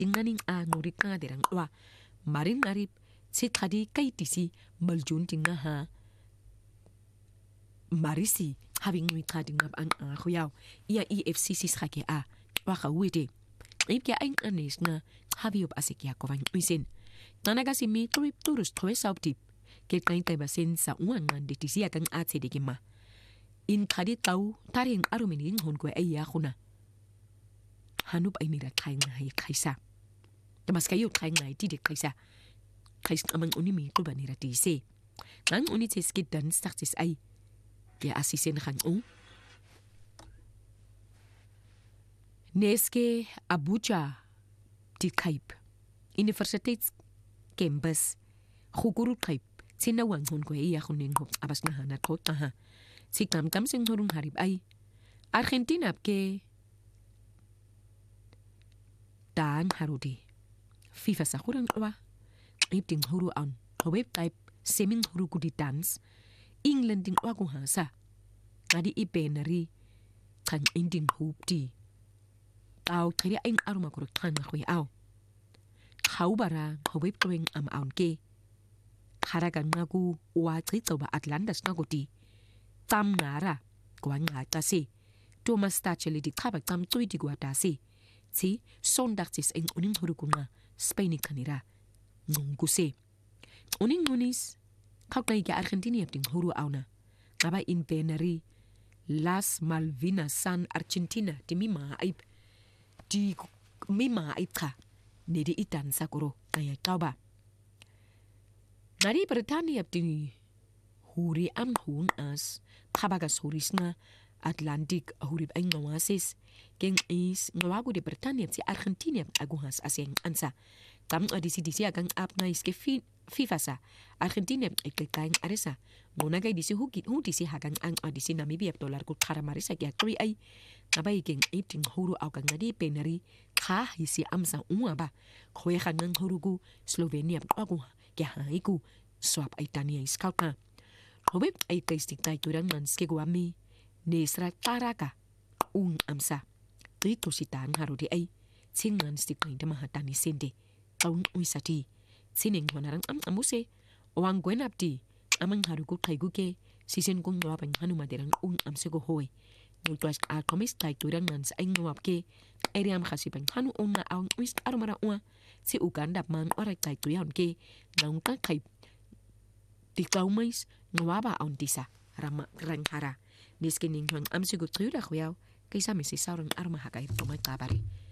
inganing ngurik nga derang wa marin ngarip si khadi kai tisi maljun tinga ha marisi having we khadi ngab an khoyaw ia EFCC khake a wa khawite ipke ain anis nga havi op asikia ko van uisin tanaga si mi trip turus troe sautip ke kain kai basen sa uan ngan de tisi akan atse de gima in khadi tau taring arumening hon ko ai ya khuna hanup ai mira khai ngai khaisa tamas kayo khai ngai ti de khaisa khais amang unimi ko banira ti se nang uni teskit dan startis ai ya asisen khan neske abuja di kaip universiteit campus khuguru kaip sinawang hon ko iya khuning ko abas na hana ko ta ha sikam tam sing horung harib ai Argentina ke dan harudi FIFA sa khurang wa ipting huru an web type seming huru ku di dance England ding wa ko ha sa ngadi ipenari kan ending hope di tao kaya aing aruma ko kan na khoi aw khau bara web going am aun ke kharagan ngaku wa chi choba atlantis na ko ti tam ngara ko nga ta se Thomas Tacheli di khaba tam tui di gwa ta se si sondaktis ing uning huru ku nga Spain kanira ngungu se uning unis kakai ga Argentina ting huru auna ngaba in penari Las Malvinas San Argentina di mima aib ka nedi itan sakuro kaya tauba nari Britania ting huri am hun as kabagas hurisna Atlantic hurib ay ngawasis geng is ngawago de Britania si Argentina aguhas aseng ansa tam adisi agang ap ngais ke FIFA sa Argentina ikkaing aresa monagay disi hugit disi hagang ang adisi Namibia dolar ko karamarisa kya kri ay ngabay geng iting huru aw kang ngadi penari kha hisi amsa ba khoy khanang hurugu Slovenia agu kya haiku swap ay tania iskalka hobib ay kaistik tay turang manske guami Nesra taraka amsa rito sitan harudi ay singan stikay de mahatani sende taun uisati sining wanarang amuse wang gwenapti amang haruku kaiguke sisen kung wapan hanumaderang amsego hoy nultuas komis tay turang mans ay ngwapke eriam khasipan hanu na aung uis arumara si Uganda man oray tay tuyan ke naung kay tiklaumais ngwaba aun tisa rama ranghara Niskin hang amsigo truda khoyaw kaysa misi sarang arma hakay tumay kabari